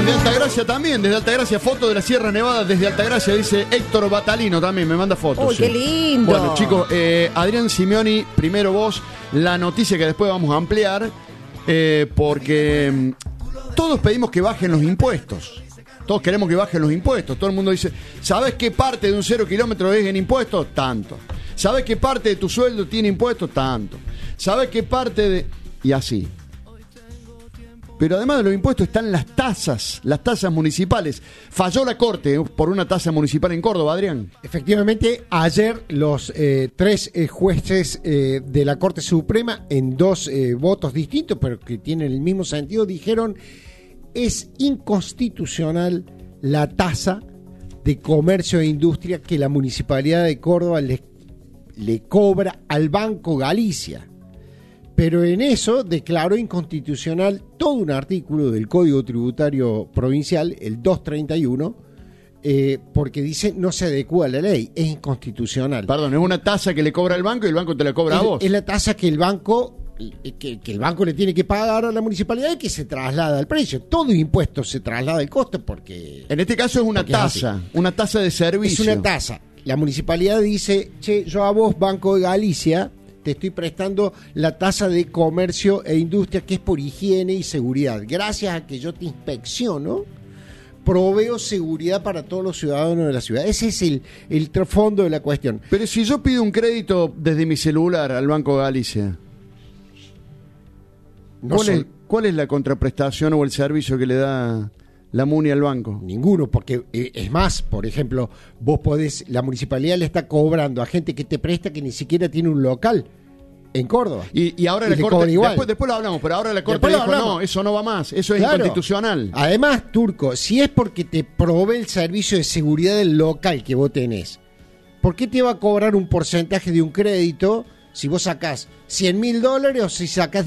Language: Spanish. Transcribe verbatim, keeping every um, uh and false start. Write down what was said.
Desde Altagracia también, desde Altagracia, foto de la Sierra Nevada, desde Altagracia, dice Héctor Batalino también, me manda fotos. ¡Uy, sí. qué lindo! Bueno, chicos, eh, Adrián Simeoni, primero vos, la noticia que después vamos a ampliar, eh, porque mm, todos pedimos que bajen los impuestos. Todos queremos que bajen los impuestos. Todo el mundo dice, ¿sabes qué parte de un cero kilómetro es en impuestos? Tanto. ¿Sabes qué parte de tu sueldo tiene impuestos? Tanto. ¿Sabes qué parte de...? Y así. Pero además de los impuestos están las tasas, las tasas municipales. Falló la Corte por una tasa municipal en Córdoba, Adrián. Efectivamente, ayer los eh, tres eh, jueces eh, de la Corte Suprema, en dos eh, votos distintos, pero que tienen el mismo sentido, dijeron es inconstitucional la tasa de comercio e industria que la Municipalidad de Córdoba le, le cobra al Banco Galicia. Pero en eso declaró inconstitucional todo un artículo del Código Tributario Provincial, el doscientos treinta y uno, eh, porque dice no se adecua a la ley, es inconstitucional. Perdón, es una tasa que le cobra el banco y el banco te la cobra es, a vos. Es la tasa que el banco que, que el banco le tiene que pagar a la municipalidad y que se traslada al precio. Todo impuesto se traslada al costo porque... En este caso es una tasa, es una tasa de servicio. Es una tasa. La municipalidad dice, che, yo a vos, Banco de Galicia, te estoy prestando la tasa de comercio e industria que es por higiene y seguridad. Gracias a que yo te inspecciono, proveo seguridad para todos los ciudadanos de la ciudad. Ese es el, el trasfondo de la cuestión. Pero si yo pido un crédito desde mi celular al Banco de Galicia, no ¿cuál, son, es, ¿cuál es la contraprestación o el servicio que le da la MUNI al banco? Ninguno, porque eh, es más, por ejemplo, vos podés, la municipalidad le está cobrando a gente que te presta que ni siquiera tiene un local en Córdoba. Y, y ahora y la Corte, igual. después, después lo hablamos, pero ahora la Corte Después dijo, no, eso no va más, eso es Claro. inconstitucional. Además, Turco, si es porque te provee el servicio de seguridad del local que vos tenés, ¿por qué te va a cobrar un porcentaje de un crédito si vos sacás cien mil dólares o si sacás